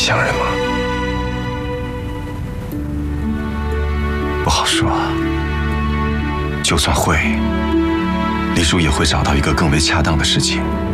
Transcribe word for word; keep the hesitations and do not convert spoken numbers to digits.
相认吗？不好说。就算会，黎叔也会找到一个更为恰当的时机。